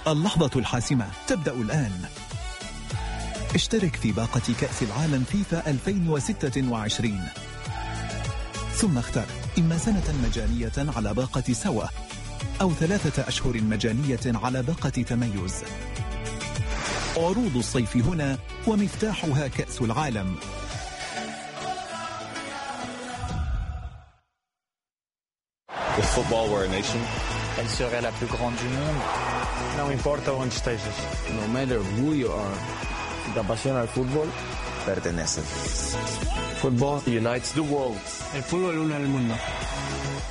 اللحظة الحاسمة تبدأ الآن. اشترك في باقة كأس العالم فيفا 2026 ثم اختر إما سنة مجانية على باقة سوا أو 3 أشهر مجانية على باقة تميز. عروض الصيف هنا ومفتاحها كأس العالم. If football were a nation, elle serait la plus grande du monde. Não importa onde estejas. No matter who you are, si te apasiona el fútbol, pertenece. Football unites the world. El fútbol une al mundo.